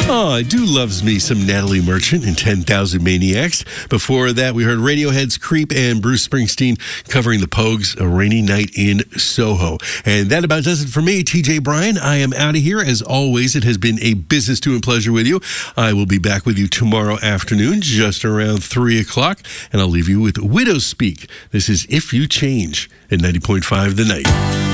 Oh, I do loves me some Natalie Merchant and 10,000 Maniacs. Before that, we heard Radiohead's Creep and Bruce Springsteen covering the Pogues' A Rainy Night in Soho. And that about does it for me, TJ Bryan. I am out of here. As always, it has been a business to and pleasure with you. I will be back with you tomorrow afternoon, just around 3 o'clock, and I'll leave you with Widows Speak. This is If You Change at 90.5 The Night.